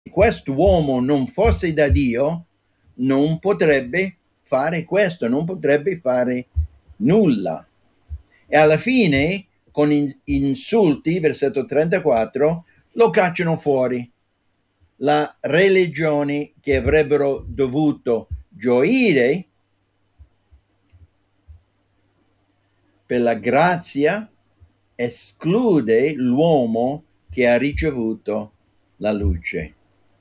quest'uomo non fosse da Dio, non potrebbe fare questo, non potrebbe fare nulla. E alla fine, con insulti, versetto 34, lo cacciano fuori. La religione che avrebbero dovuto gioire per la grazia esclude l'uomo che ha ricevuto la luce.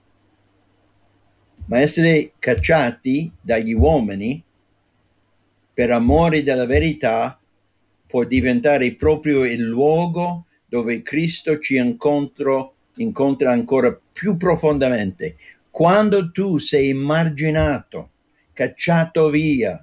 Ma essere cacciati dagli uomini per amore della verità può diventare proprio il luogo dove Cristo ci incontra ancora più profondamente. Quando tu sei emarginato, cacciato via,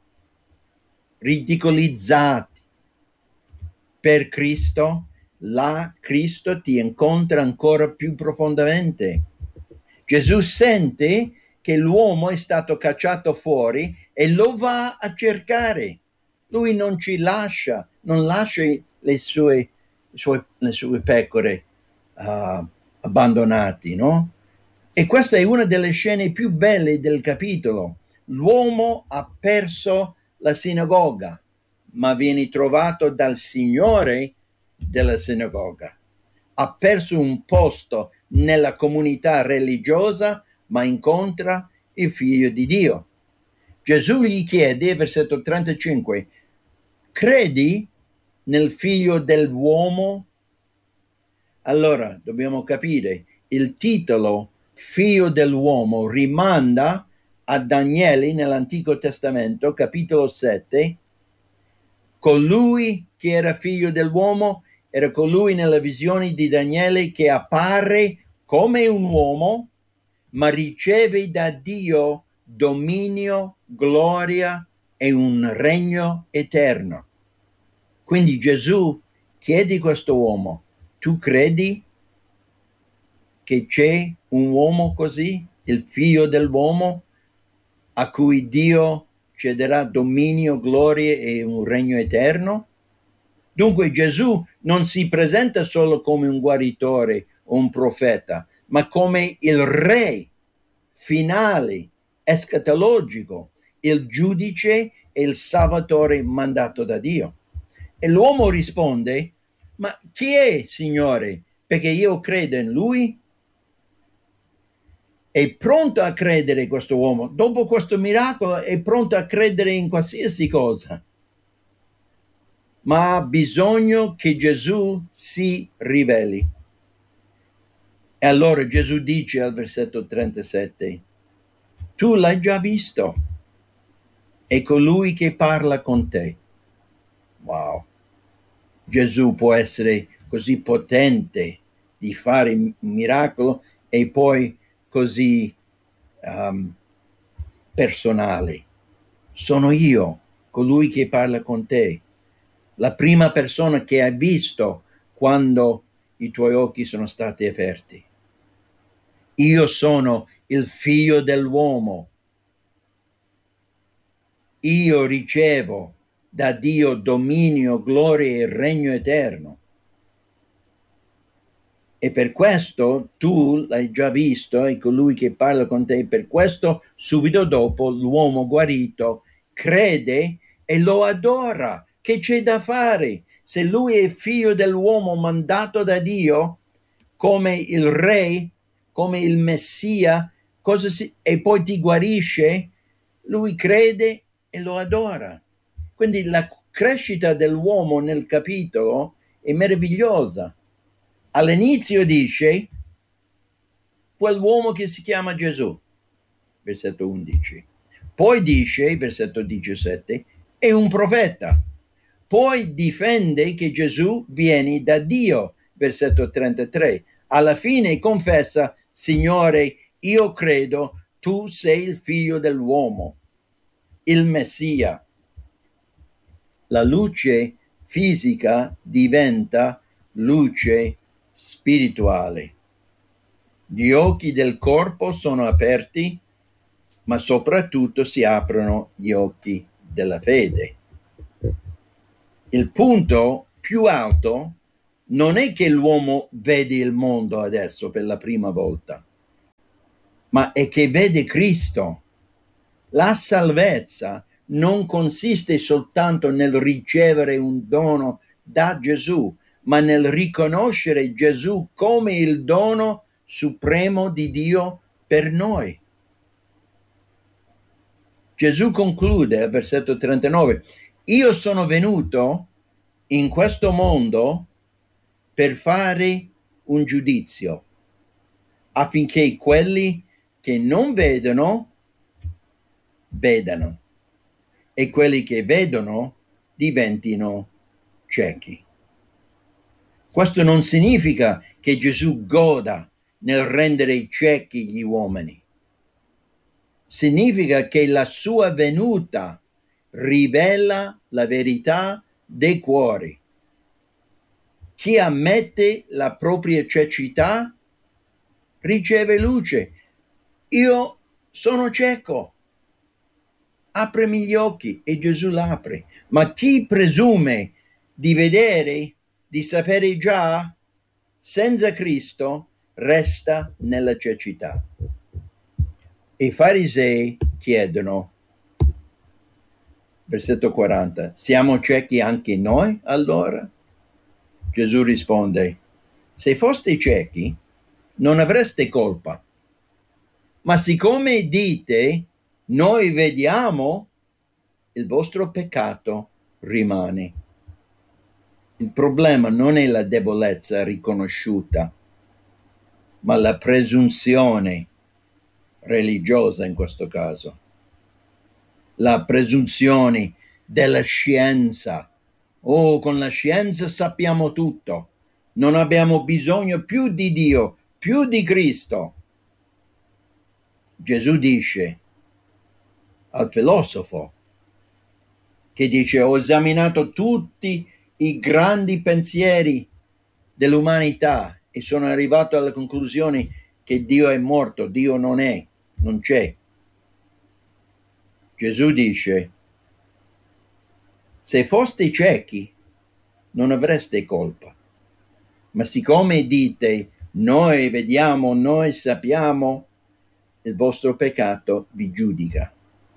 ridicolizzato per Cristo, là Cristo ti incontra ancora più profondamente. Gesù sente che l'uomo è stato cacciato fuori e lo va a cercare. Lui non ci lascia, non lascia le sue pecore abbandonati, no? E questa è una delle scene più belle del capitolo. L'uomo ha perso la sinagoga, ma viene trovato dal Signore della sinagoga. Ha perso un posto nella comunità religiosa, ma incontra il Figlio di Dio. Gesù gli chiede, versetto 35, credi nel Figlio dell'uomo? Allora, dobbiamo capire, il titolo Figlio dell'uomo rimanda a Daniele nell'Antico Testamento, capitolo 7, colui che era figlio dell'uomo era colui nella visione di Daniele che appare come un uomo, ma riceve da Dio dominio, gloria e un regno eterno. Quindi Gesù chiede a questo uomo, tu credi che c'è un uomo così, il figlio dell'uomo, a cui Dio cederà dominio, gloria e un regno eterno? Dunque Gesù non si presenta solo come un guaritore o un profeta, ma come il re finale, escatologico, il giudice e il salvatore mandato da Dio. E l'uomo risponde, ma chi è, Signore? Perché io credo in lui. È pronto a credere questo uomo, dopo questo miracolo è pronto a credere in qualsiasi cosa, ma ha bisogno che Gesù si riveli. E allora Gesù dice al versetto 37, tu l'hai già visto, è colui che parla con te. Wow, Gesù può essere così potente di fare un miracolo e poi così personale. Sono io, colui che parla con te, la prima persona che hai visto quando i tuoi occhi sono stati aperti. Io sono il figlio dell'uomo. Io ricevo da Dio dominio, gloria e regno eterno. E per questo tu l'hai già visto, è colui che parla con te, per questo subito dopo l'uomo guarito crede e lo adora. Che c'è da fare? Se lui è figlio dell'uomo mandato da Dio come il re, come il Messia, e poi ti guarisce, lui crede e lo adora. Quindi la crescita dell'uomo nel capitolo è meravigliosa. All'inizio dice quell'uomo che si chiama Gesù, versetto 11. Poi dice, versetto 17, è un profeta. Poi difende che Gesù viene da Dio, versetto 33. Alla fine confessa, Signore, io credo tu sei il figlio dell'uomo, il Messia. La luce fisica diventa luce spirituale. Gli occhi del corpo sono aperti, ma soprattutto si aprono gli occhi della fede. Il punto più alto non è che l'uomo vede il mondo adesso per la prima volta. ma è che vede Cristo. La salvezza non consiste soltanto nel ricevere un dono da Gesù, ma nel riconoscere Gesù come il dono supremo di Dio per noi. Gesù conclude al versetto 39: io sono venuto in questo mondo per fare un giudizio, affinché quelli che non vedono vedano e quelli che vedono diventino ciechi. Questo non significa che Gesù goda nel rendere ciechi gli uomini. Significa che la sua venuta rivela la verità dei cuori. Chi ammette la propria cecità riceve luce. Io sono cieco, aprimi gli occhi, e Gesù l'apre. Ma chi presume di vedere, di sapere già, senza Cristo resta nella cecità. I farisei chiedono, versetto 40, siamo ciechi anche noi allora? Gesù risponde, se foste ciechi non avreste colpa, ma siccome dite noi vediamo, il vostro peccato rimane. Il problema non è la debolezza riconosciuta, ma la presunzione religiosa in questo caso. La presunzione della scienza. Oh, con la scienza sappiamo tutto. Non abbiamo bisogno più di Dio, più di Cristo. Gesù dice al filosofo che dice ho esaminato tutti i grandi pensieri dell'umanità e sono arrivato alla conclusione che Dio è morto, Dio non c'è. Gesù dice, se foste ciechi non avreste colpa, ma siccome dite noi vediamo, noi sappiamo, il vostro peccato vi giudica.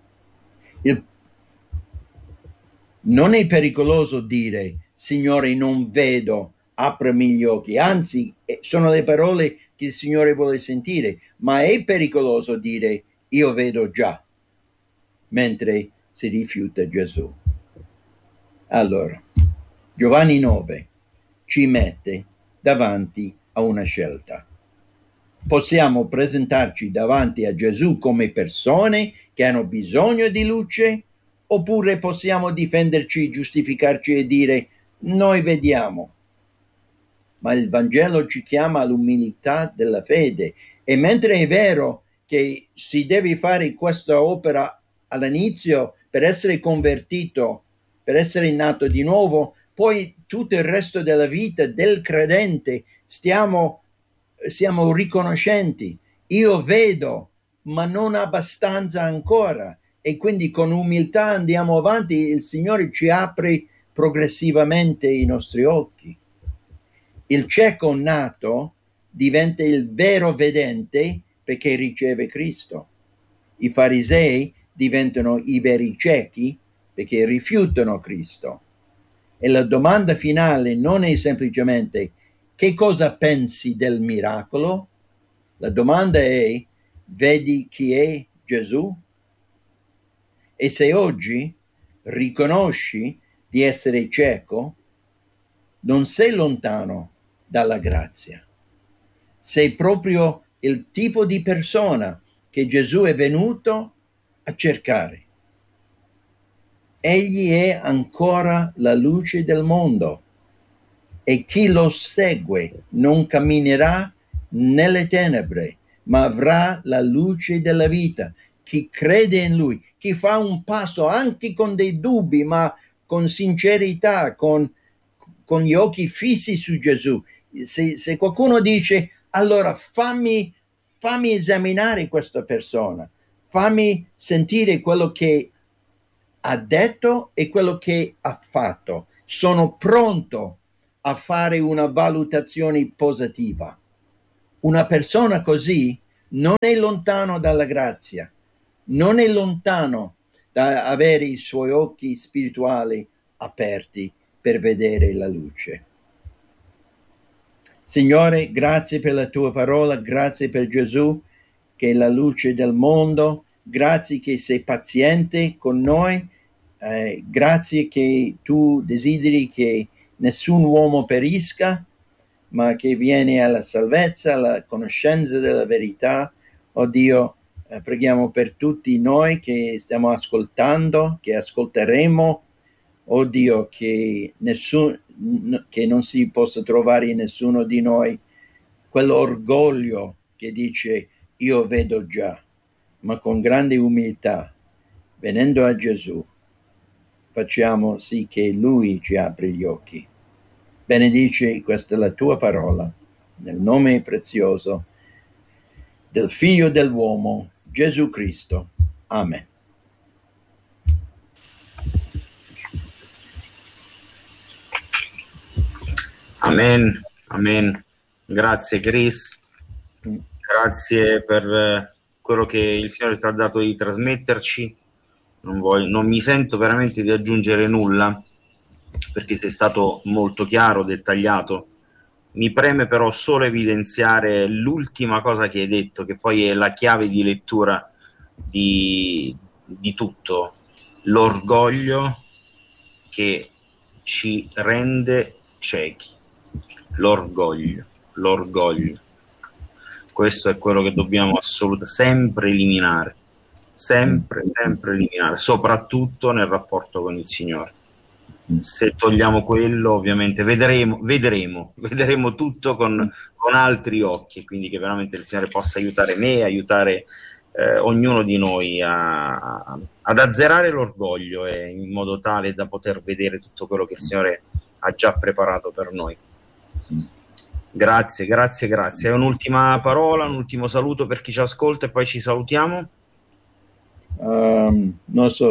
Non è pericoloso dire Signore non vedo, aprimi gli occhi, anzi sono le parole che il Signore vuole sentire, ma è pericoloso dire io vedo già, mentre si rifiuta Gesù. Allora, Giovanni 9 ci mette davanti a una scelta. Possiamo presentarci davanti a Gesù come persone che hanno bisogno di luce, oppure possiamo difenderci, giustificarci e dire noi vediamo. Ma il Vangelo ci chiama all'umiltà della fede, e mentre è vero che si deve fare questa opera all'inizio per essere convertito, per essere nato di nuovo, poi tutto il resto della vita del credente siamo riconoscenti. Io vedo, ma non abbastanza ancora, e quindi con umiltà andiamo avanti. Il Signore ci apre progressivamente i nostri occhi. Il cieco nato diventa il vero vedente perché riceve Cristo. I farisei diventano i veri ciechi perché rifiutano Cristo. E la domanda finale non è semplicemente che cosa pensi del miracolo? La domanda è, vedi chi è Gesù? E se oggi riconosci di essere cieco, non sei lontano dalla grazia. Sei proprio il tipo di persona che Gesù è venuto a cercare. Egli è ancora la luce del mondo e chi lo segue non camminerà nelle tenebre, ma avrà la luce della vita. Chi crede in Lui, chi fa un passo anche con dei dubbi, ma con sincerità, con gli occhi fissi su Gesù. Se qualcuno dice, allora fammi esaminare questa persona, fammi sentire quello che ha detto e quello che ha fatto. Sono pronto a fare una valutazione positiva. Una persona così non è lontano dalla grazia, non è lontano da avere i suoi occhi spirituali aperti per vedere la luce. Signore, grazie per la tua parola, grazie per Gesù che è la luce del mondo, grazie che sei paziente con noi, grazie che tu desideri che nessun uomo perisca, ma che viene alla salvezza, alla conoscenza della verità. Oh Dio, preghiamo per tutti noi che stiamo ascoltando, che ascolteremo. Oh Dio, che non si possa trovare in nessuno di noi quell'orgoglio che dice io vedo già, ma con grande umiltà, venendo a Gesù, facciamo sì che Lui ci apri gli occhi. Benedice questa la tua parola, nel nome prezioso del Figlio dell'uomo, Gesù Cristo. Amen. Amen, amen. Grazie Chris, grazie per quello che il Signore ti ha dato di trasmetterci. Non mi sento veramente di aggiungere nulla, perché sei stato molto chiaro, dettagliato. Mi preme però solo evidenziare l'ultima cosa che hai detto, che poi è la chiave di lettura di tutto: l'orgoglio che ci rende ciechi. L'orgoglio. Questo è quello che dobbiamo sempre eliminare, sempre eliminare, soprattutto nel rapporto con il Signore. Se togliamo quello, ovviamente vedremo tutto con altri occhi, quindi che veramente il Signore possa aiutare me, aiutare ognuno di noi ad azzerare l'orgoglio, e in modo tale da poter vedere tutto quello che il Signore ha già preparato per noi. Grazie. Hai un'ultima parola, un ultimo saluto per chi ci ascolta e poi ci salutiamo? Non so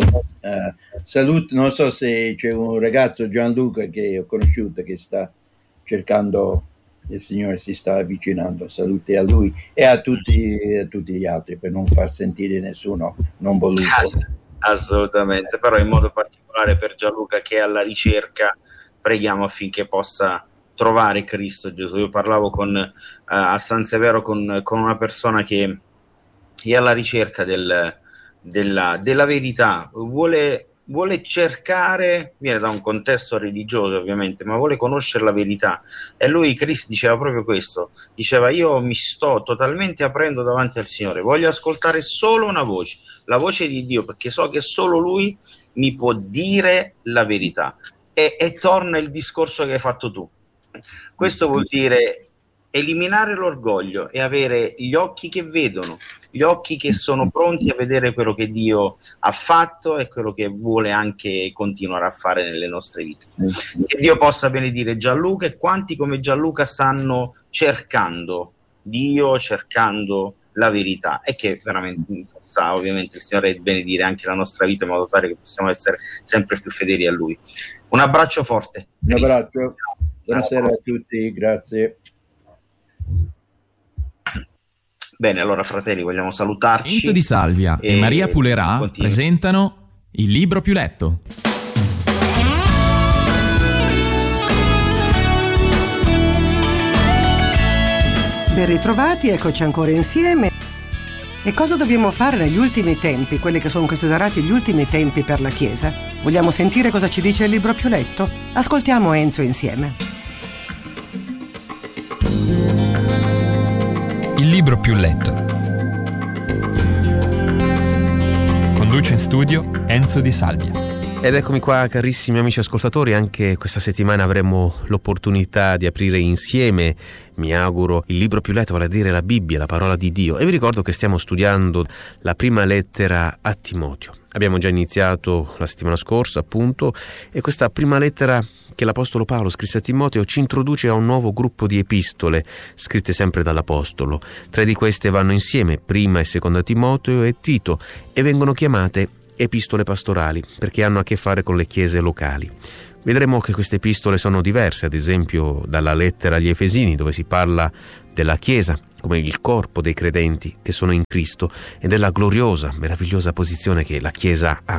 se c'è un ragazzo, Gianluca, che ho conosciuto, che sta cercando il Signore, si sta avvicinando. Saluti a lui e a tutti gli altri, per non far sentire nessuno non voluto. Assolutamente, però in modo particolare per Gianluca che è alla ricerca, preghiamo affinché possa trovare Cristo Gesù. Io parlavo a San Severo con una persona che è alla ricerca della verità, vuole cercare, viene da un contesto religioso ovviamente, ma vuole conoscere la verità. E lui, Cristo, diceva proprio questo, diceva: io mi sto totalmente aprendo davanti al Signore, voglio ascoltare solo una voce, la voce di Dio, perché so che solo Lui mi può dire la verità. E torna il discorso che hai fatto tu. Questo vuol dire eliminare l'orgoglio e avere gli occhi che vedono, gli occhi che sono pronti a vedere quello che Dio ha fatto e quello che vuole anche continuare a fare nelle nostre vite. Che Dio possa benedire Gianluca e quanti come Gianluca stanno cercando Dio, cercando la verità, e che veramente possa ovviamente il Signore benedire anche la nostra vita in modo tale che possiamo essere sempre più fedeli a Lui. Un abbraccio forte. Un abbraccio. Buonasera a tutti, grazie. Bene, allora fratelli, vogliamo salutarci. Enzo Di Salvia e Maria Pulerà presentano Il libro più letto. Ben ritrovati, eccoci ancora insieme. E cosa dobbiamo fare negli ultimi tempi, quelli che sono considerati gli ultimi tempi per la Chiesa? Vogliamo sentire cosa ci dice il libro più letto? Ascoltiamo Enzo insieme. Il libro più letto. Conduce in studio Enzo Di Salvia. Ed eccomi qua, carissimi amici ascoltatori, anche questa settimana avremo l'opportunità di aprire insieme, mi auguro, il libro più letto, vale a dire la Bibbia, la parola di Dio. E vi ricordo che stiamo studiando la prima lettera a Timoteo. Abbiamo già iniziato la settimana scorsa, appunto, e questa prima lettera che l'Apostolo Paolo scrisse a Timoteo ci introduce a un nuovo gruppo di epistole scritte sempre dall'Apostolo. 3 di queste vanno insieme, prima e seconda Timoteo e Tito, e vengono chiamate epistole pastorali perché hanno a che fare con le chiese locali. Vedremo che queste epistole sono diverse, ad esempio dalla lettera agli Efesini, dove si parla della Chiesa, come il corpo dei credenti che sono in Cristo e della gloriosa, meravigliosa posizione che la Chiesa ha.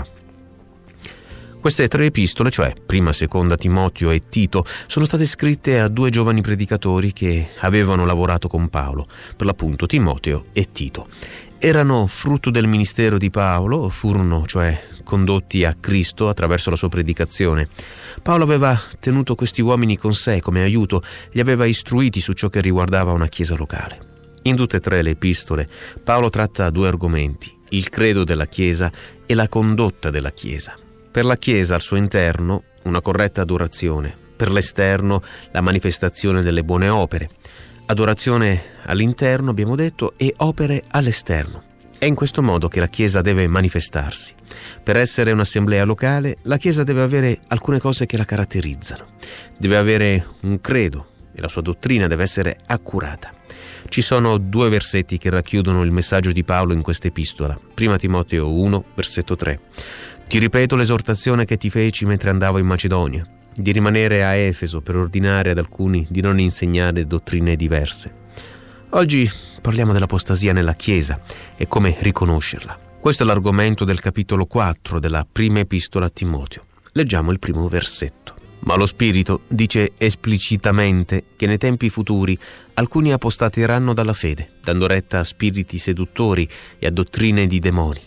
Queste 3 epistole, cioè prima, seconda Timoteo e Tito, sono state scritte a 2 giovani predicatori che avevano lavorato con Paolo, per l'appunto Timoteo e Tito. Erano frutto del ministero di Paolo, furono cioè condotti a Cristo attraverso la sua predicazione. Paolo aveva tenuto questi uomini con sé come aiuto, li aveva istruiti su ciò che riguardava una chiesa locale. In tutte e 3 le epistole Paolo tratta 2 argomenti: il credo della Chiesa e la condotta della Chiesa. Per la Chiesa al suo interno una corretta adorazione, per l'esterno la manifestazione delle buone opere. Adorazione all'interno, abbiamo detto, e opere all'esterno. È in questo modo che la Chiesa deve manifestarsi. Per essere un'assemblea locale, la Chiesa deve avere alcune cose che la caratterizzano. Deve avere un credo e la sua dottrina deve essere accurata. Ci sono 2 versetti che racchiudono il messaggio di Paolo in questa epistola. 1 Timoteo 1, versetto 3. Ti ripeto l'esortazione che ti feci mentre andavo in Macedonia, di rimanere a Efeso per ordinare ad alcuni di non insegnare dottrine diverse. Oggi parliamo dell'apostasia nella Chiesa e come riconoscerla. Questo è l'argomento del capitolo 4 della prima epistola a Timoteo. Leggiamo il primo versetto. Ma lo Spirito dice esplicitamente che nei tempi futuri alcuni apostateranno dalla fede, dando retta a spiriti seduttori e a dottrine di demoni.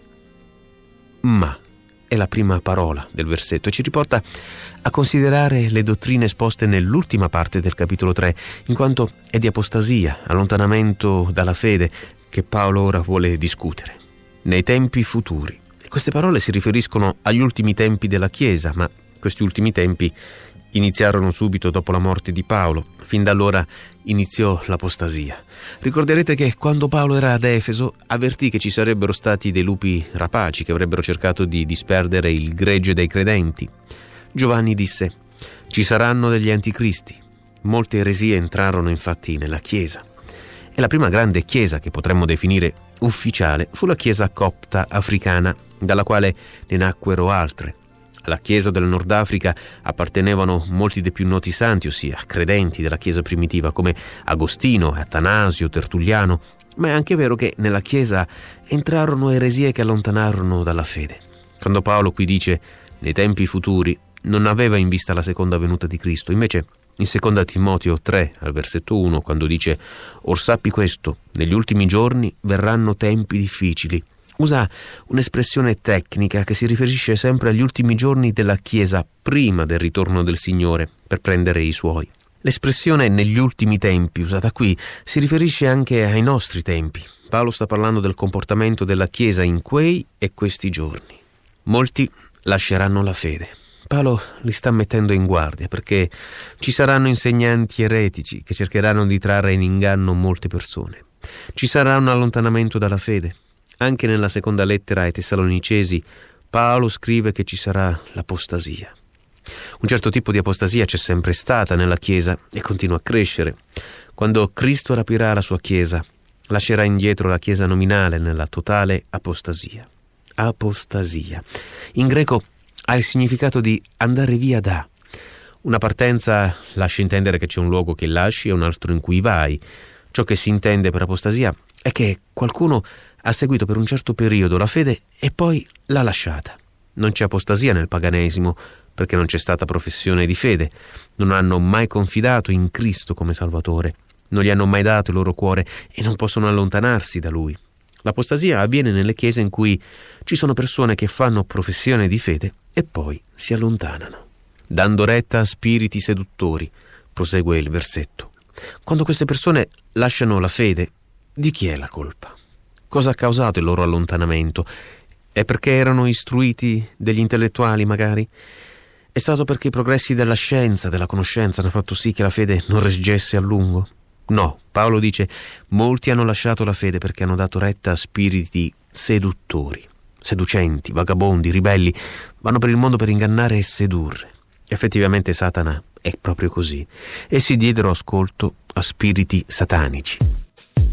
Ma è la prima parola del versetto e ci riporta a considerare le dottrine esposte nell'ultima parte del capitolo 3, in quanto è di apostasia, allontanamento dalla fede, che Paolo ora vuole discutere. Nei tempi futuri. E queste parole si riferiscono agli ultimi tempi della Chiesa, ma questi ultimi tempi iniziarono subito dopo la morte di Paolo. Fin da allora iniziò l'apostasia. Ricorderete che quando Paolo era ad Efeso avvertì che ci sarebbero stati dei lupi rapaci che avrebbero cercato di disperdere il gregge dei credenti. Giovanni disse: ci saranno degli anticristi. Molte eresie entrarono infatti nella Chiesa. E la prima grande chiesa che potremmo definire ufficiale fu la chiesa copta africana, dalla quale ne nacquero altre. Alla Chiesa del Nord Africa appartenevano molti dei più noti santi, ossia credenti della Chiesa primitiva come Agostino, Atanasio, Tertulliano, ma è anche vero che nella Chiesa entrarono eresie che allontanarono dalla fede. Quando Paolo qui dice nei tempi futuri, non aveva in vista la seconda venuta di Cristo. Invece in 2 Timoteo 3 al versetto 1, quando dice «Or sappi questo, negli ultimi giorni verranno tempi difficili», usa un'espressione tecnica che si riferisce sempre agli ultimi giorni della Chiesa prima del ritorno del Signore per prendere i Suoi. L'espressione «negli ultimi tempi» usata qui si riferisce anche ai nostri tempi. Paolo sta parlando del comportamento della Chiesa in quei e questi giorni. Molti lasceranno la fede. Paolo li sta mettendo in guardia perché ci saranno insegnanti eretici che cercheranno di trarre in inganno molte persone. Ci sarà un allontanamento dalla fede. Anche nella seconda lettera ai Tessalonicesi Paolo scrive che ci sarà l'apostasia. Un certo tipo di apostasia c'è sempre stata nella Chiesa e continua a crescere. Quando Cristo rapirà la sua Chiesa, lascerà indietro la Chiesa nominale nella totale apostasia. Apostasia. In greco ha il significato di andare via da. Una partenza lascia intendere che c'è un luogo che lasci e un altro in cui vai. Ciò che si intende per apostasia è che qualcuno ha seguito per un certo periodo la fede e poi l'ha lasciata. Non c'è apostasia nel paganesimo perché non c'è stata professione di fede. Non hanno mai confidato in Cristo come Salvatore. Non gli hanno mai dato il loro cuore e non possono allontanarsi da Lui. L'apostasia avviene nelle chiese in cui ci sono persone che fanno professione di fede e poi si allontanano. Dando retta a spiriti seduttori, prosegue il versetto. Quando queste persone lasciano la fede, di chi è la colpa? Cosa ha causato il loro allontanamento? È perché erano istruiti degli intellettuali, magari? È stato perché i progressi della scienza, della conoscenza, hanno fatto sì che la fede non reggesse a lungo? No, Paolo dice, molti hanno lasciato la fede perché hanno dato retta a spiriti seduttori, seducenti, vagabondi, ribelli, vanno per il mondo per ingannare e sedurre. Effettivamente Satana è proprio così. Essi diedero ascolto a spiriti satanici.